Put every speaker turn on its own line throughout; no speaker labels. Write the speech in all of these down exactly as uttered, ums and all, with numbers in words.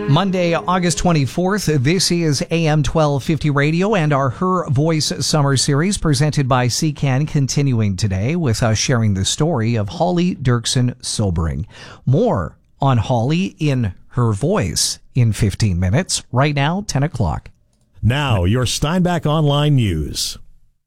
Monday, August twenty-fourth, this is A M twelve fifty Radio and our Her Voice Summer Series presented by C C A N, continuing today with us sharing the story of Holly Dirksen Sobering. More on Holly in Her Voice in fifteen minutes. Right now, ten o'clock.
Now, your Steinbach Online News.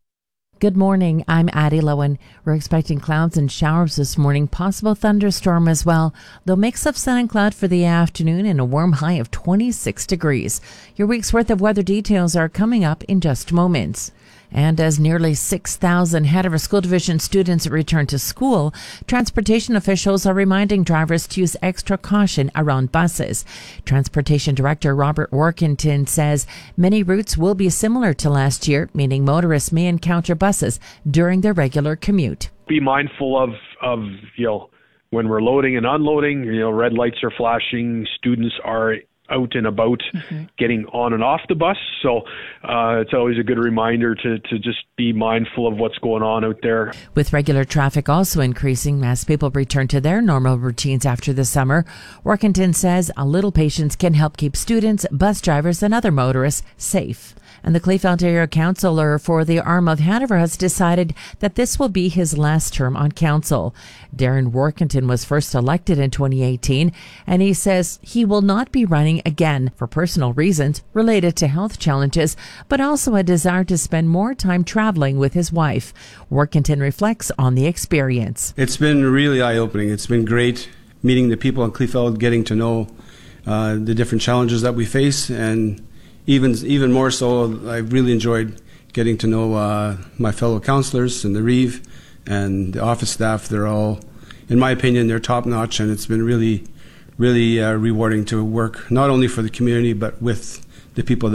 Good morning. I'm Addie Lowen. We're expecting clouds and showers this morning, possible thunderstorm as well, though mix of sun and cloud for the afternoon and a warm high of twenty-six degrees. Your week's worth of weather details are coming up in just moments. And as nearly six thousand Hanover School Division students return to school, transportation officials are reminding drivers to use extra caution around buses. Transportation Director Robert Workington says many routes will be similar to last year, meaning motorists may encounter buses during their regular commute.
Be mindful of, of you know, when we're loading and unloading, you know, red lights are flashing, students are out and about, mm-hmm. getting on and off the bus. So uh, it's always a good reminder to, to just be mindful of what's going on out there.
With regular traffic also increasing as people return to their normal routines after the summer, Workington says a little patience can help keep students, bus drivers, and other motorists safe. And the Kleefeld Area Councillor for the Arm of Hanover has decided that this will be his last term on council. Darren Workington was first elected in twenty eighteen, and he says he will not be running again for personal reasons related to health challenges, but also a desire to spend more time traveling with his wife. Workington reflects on the experience.
It's been really eye-opening. It's been great meeting the people in Kleefeld, getting to know uh, the different challenges that we face, and Even even more so, I really enjoyed getting to know uh, my fellow councillors and the Reeve and the office staff. They're all, in my opinion, they're top-notch, and it's been really, really uh, rewarding to work not only for the community but with the people that